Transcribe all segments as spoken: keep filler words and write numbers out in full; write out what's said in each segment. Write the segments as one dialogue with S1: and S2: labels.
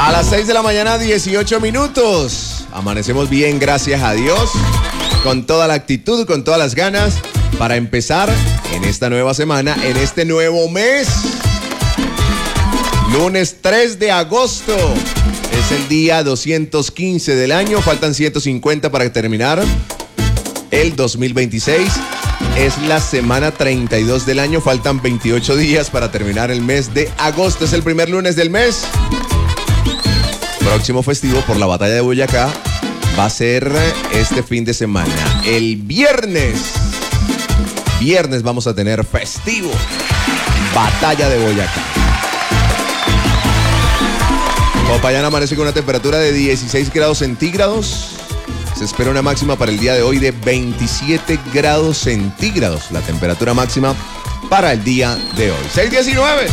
S1: A las seis de la mañana, dieciocho minutos. Amanecemos bien, gracias a Dios. Con toda la actitud, con todas las ganas para empezar en esta nueva semana, en este nuevo mes. Lunes tres de agosto. Es el día doscientos quince del año. Faltan ciento cincuenta para terminar el dos mil veintiséis. Es la semana treinta y dos del año. Faltan veintiocho días para terminar el mes de agosto. Es el primer lunes del mes. Próximo festivo por la batalla de Boyacá va a ser este fin de semana. El viernes. Viernes vamos a tener festivo. Batalla de Boyacá. Popayán amanece con una temperatura de dieciséis grados centígrados. Se espera una máxima para el día de hoy de veintisiete grados centígrados. La temperatura máxima para el día de hoy. seis diecinueve.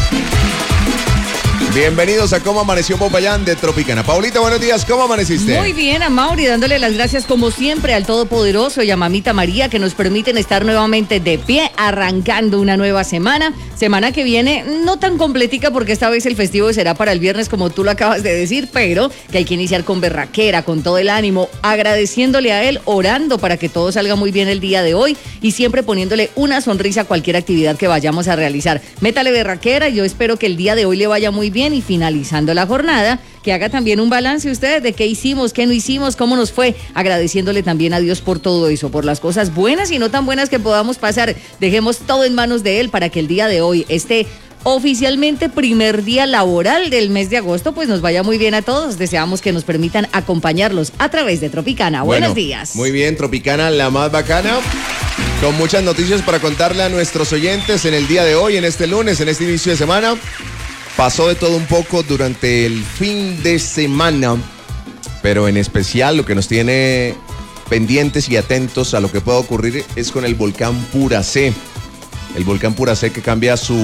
S1: Bienvenidos a Cómo Amaneció Popayán de Tropicana. Paulita, buenos días, ¿cómo amaneciste?
S2: Muy bien, Amaury, dándole las gracias como siempre al Todopoderoso y a Mamita María que nos permiten estar nuevamente de pie, arrancando una nueva semana. Semana que viene no tan completica porque esta vez el festivo será para el viernes como tú lo acabas de decir, pero que hay que iniciar con berraquera, con todo el ánimo, agradeciéndole a él, orando para que todo salga muy bien el día de hoy y siempre poniéndole una sonrisa a cualquier actividad que vayamos a realizar. Métale berraquera, yo espero que el día de hoy le vaya muy bien y finalizando la jornada, que haga también un balance usted de qué hicimos, qué no hicimos, cómo nos fue, agradeciéndole también a Dios por todo eso, por las cosas buenas y no tan buenas que podamos pasar. Dejemos todo en manos de Él para que el día de hoy esté oficialmente primer día laboral del mes de agosto, pues nos vaya muy bien a todos. Deseamos que nos permitan acompañarlos a través de Tropicana.
S1: Bueno,
S2: buenos días.
S1: Muy bien, Tropicana, la más bacana, con muchas noticias para contarle a nuestros oyentes en el día de hoy, en este lunes, en este inicio de semana. Pasó de todo un poco durante el fin de semana, pero en especial lo que nos tiene pendientes y atentos a lo que pueda ocurrir es con el volcán Puracé. El volcán Puracé que cambia su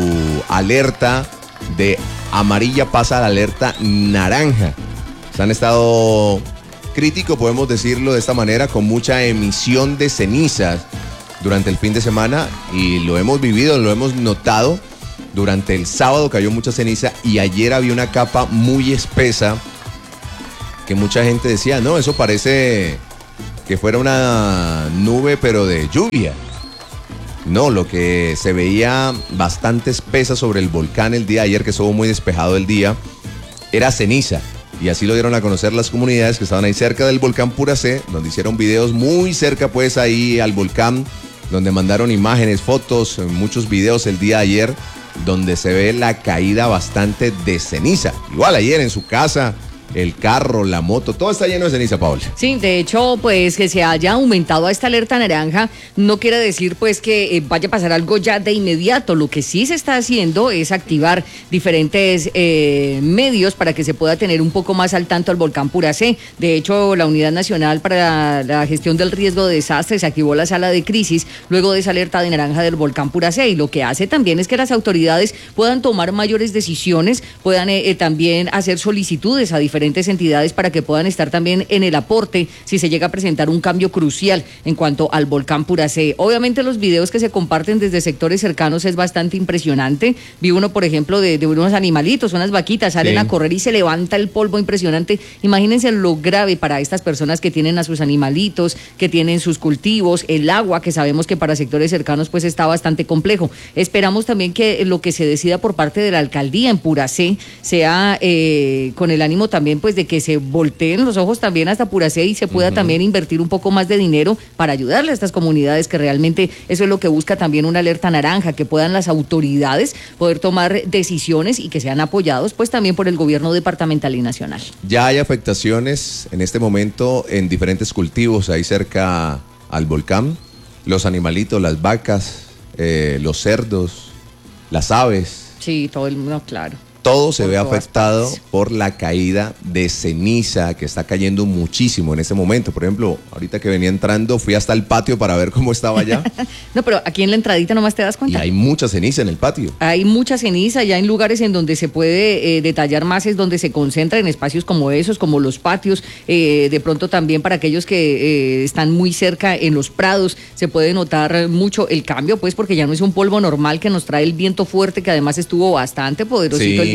S1: alerta de amarilla, pasa a la alerta naranja. Se han estado críticos, podemos decirlo de esta manera, con mucha emisión de cenizas durante el fin de semana y lo hemos vivido, lo hemos notado. Durante el sábado cayó mucha ceniza y ayer había una capa muy espesa que mucha gente decía, no, eso parece que fuera una nube pero de lluvia. No, lo que se veía bastante espesa sobre el volcán el día de ayer, que estuvo muy despejado el día, era ceniza. Y así lo dieron a conocer las comunidades que estaban ahí cerca del volcán Puracé, donde hicieron videos muy cerca pues ahí al volcán, donde mandaron imágenes, fotos, muchos videos el día de ayer, donde se ve la caída bastante de ceniza. Igual ayer en su casa, el carro, la moto, todo está lleno de ceniza, Paola.
S2: Sí, de hecho, pues que se haya aumentado a esta alerta naranja no quiere decir pues que eh, vaya a pasar algo ya de inmediato. Lo que sí se está haciendo es activar diferentes eh, medios para que se pueda tener un poco más al tanto al volcán Puracé. De hecho, la Unidad Nacional para la Gestión del Riesgo de Desastres activó la sala de crisis luego de esa alerta de naranja del volcán Puracé, y lo que hace también es que las autoridades puedan tomar mayores decisiones, puedan eh, eh, también hacer solicitudes a diferentes diferentes entidades para que puedan estar también en el aporte si se llega a presentar un cambio crucial en cuanto al volcán Puracé. Obviamente los videos que se comparten desde sectores cercanos es bastante impresionante. Vi uno, por ejemplo, de, de unos animalitos, unas vaquitas, salen sí. a correr y se levanta el polvo impresionante. Imagínense lo grave para estas personas que tienen a sus animalitos, que tienen sus cultivos, el agua, que sabemos que para sectores cercanos pues está bastante complejo. Esperamos también que lo que se decida por parte de la alcaldía en Puracé sea eh, con el ánimo también pues de que se volteen los ojos también hasta Puracé y se pueda uh-huh. también invertir un poco más de dinero para ayudarle a estas comunidades, que realmente eso es lo que busca también una alerta naranja, que puedan las autoridades poder tomar decisiones y que sean apoyados pues también por el gobierno departamental y nacional.
S1: Ya hay afectaciones en este momento en diferentes cultivos ahí cerca al volcán, los animalitos, las vacas, eh, los cerdos, las aves.
S2: Sí, todo el mundo, claro.
S1: Todo se ve afectado por la caída de ceniza que está cayendo muchísimo en este momento. Por ejemplo, ahorita que venía entrando, fui hasta el patio para ver cómo estaba allá.
S2: No, pero aquí en la entradita nomás te das cuenta.
S1: Y hay mucha ceniza en el patio.
S2: Hay mucha ceniza, ya en lugares en donde se puede eh, detallar más es donde se concentra en espacios como esos, como los patios. Eh, de pronto también para aquellos que eh, están muy cerca en los prados, se puede notar mucho el cambio, pues porque ya no es un polvo normal que nos trae el viento fuerte, que además estuvo bastante poderosito sí. el día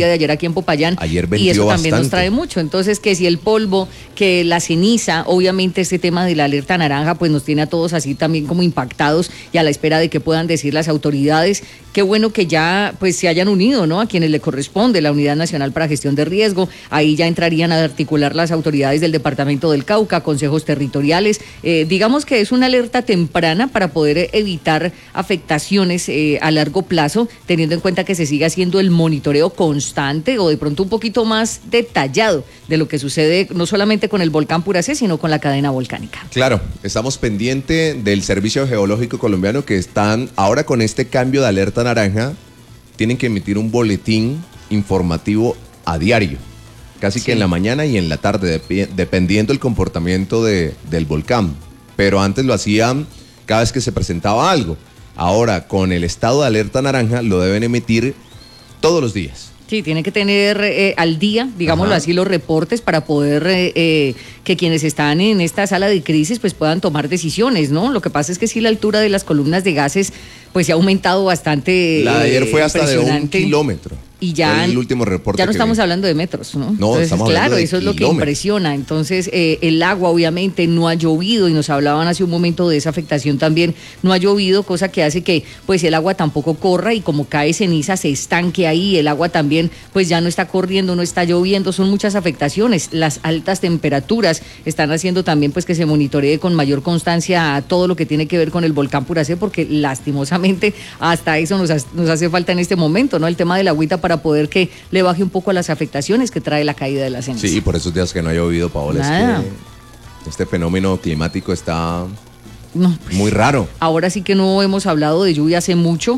S2: día de ayer aquí en Popayán.
S1: Ayer
S2: y eso también
S1: bastante.
S2: nos trae mucho. Entonces, que si el polvo, que la ceniza, obviamente este tema de la alerta naranja, pues nos tiene a todos así también como impactados y a la espera de que puedan decir las autoridades. Qué bueno que ya pues se hayan unido, ¿no? A quienes le corresponde la Unidad Nacional para Gestión de Riesgo. Ahí ya entrarían a articular las autoridades del Departamento del Cauca, consejos territoriales. Eh, digamos que es una alerta temprana para poder evitar afectaciones eh, a largo plazo, teniendo en cuenta que se sigue haciendo el monitoreo constante o de pronto un poquito más detallado de lo que sucede no solamente con el volcán Puracé, sino con la cadena volcánica.
S1: Claro, estamos pendientes del Servicio Geológico Colombiano, que están ahora con este cambio de alerta naranja, tienen que emitir un boletín informativo a diario, casi
S2: Sí.
S1: que en la mañana y en la tarde, dep- dependiendo del comportamiento de, del volcán. Pero antes lo hacían cada vez que se presentaba algo. Ahora, con el estado de alerta naranja, lo deben emitir todos los días.
S2: Sí, tiene que tener eh, al día, digámoslo
S1: Ajá.
S2: así, los reportes para poder eh, eh, que quienes están en esta sala de crisis pues puedan tomar decisiones, ¿no? Lo que pasa es que sí, la altura de las columnas de gases pues se ha aumentado bastante.
S1: La de ayer fue hasta de un
S2: impresionante.
S1: kilómetro.
S2: Y ya,
S1: Fue el último reporte
S2: ya no
S1: que
S2: estamos
S1: vi.
S2: hablando de metros, ¿no?
S1: No,
S2: Entonces,
S1: estamos
S2: claro,
S1: hablando de
S2: eso es lo que
S1: kilómetros.
S2: impresiona. Entonces, eh, el agua obviamente no ha llovido y nos hablaban hace un momento de esa afectación también. No ha llovido, cosa que hace que pues el agua tampoco corra y como cae ceniza se estanque ahí. El agua también pues ya no está corriendo, no está lloviendo. Son muchas afectaciones. Las altas temperaturas están haciendo también pues que se monitoree con mayor constancia a todo lo que tiene que ver con el volcán Puracé, porque lastimosamente hasta eso nos, ha- nos hace falta en este momento, ¿no? El tema de la agüita para poder que le baje un poco a las afectaciones que trae la caída de la ceniza.
S1: Sí, por esos días que no ha llovido, Paola,
S2: Nada.
S1: es que este fenómeno climático está
S2: No, pues,
S1: muy raro.
S2: ahora sí que no hemos hablado de lluvia hace mucho.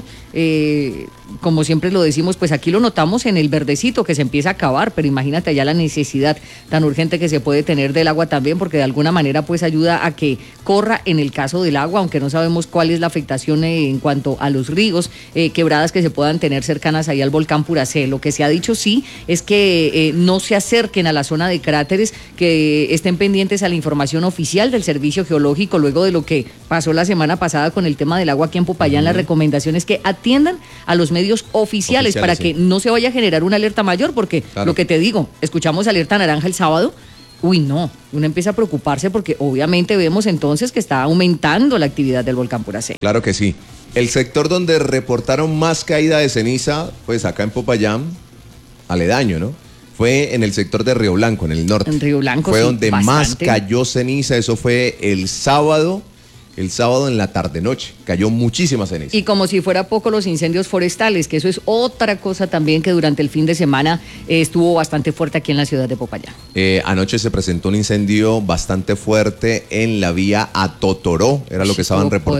S2: Eh, como siempre lo decimos, pues aquí lo notamos en el verdecito que se empieza a acabar, pero imagínate allá la necesidad tan urgente que se puede tener del agua también, porque de alguna manera pues ayuda a que corra en el caso del agua, aunque no sabemos cuál es la afectación eh, en cuanto a los ríos, eh, quebradas que se puedan tener cercanas ahí al volcán Puracé. Lo que se ha dicho sí es que eh, no se acerquen a la zona de cráteres, que estén pendientes a la información oficial del Servicio Geológico luego de lo que pasó la semana pasada con el tema del agua aquí en Popayán. La recomendación es que atiendan a los medios oficiales,
S1: Oficiales,
S2: para
S1: sí.
S2: que no se vaya a generar una alerta mayor, porque
S1: Claro.
S2: lo que te digo, escuchamos alerta naranja el sábado, uy no, uno empieza a preocuparse porque obviamente vemos entonces que está aumentando la actividad del volcán Puracé.
S1: Claro que sí. El sector donde reportaron más caída de ceniza, pues acá en Popayán, aledaño, ¿no? Fue en el sector de Río Blanco, en el norte.
S2: En Río Blanco,
S1: Fue
S2: sí,
S1: donde más
S2: bastante.
S1: cayó ceniza. Eso fue el sábado, el sábado en la tarde-noche. Cayó muchísima ceniza.
S2: Y como si fuera poco, los incendios forestales, que eso es otra cosa también que durante el fin de semana eh, estuvo bastante fuerte aquí en la ciudad de Popayán.
S1: Eh, anoche se presentó un incendio bastante fuerte en la vía a Totoró, era lo que estaban
S2: Estuvo
S1: reportando.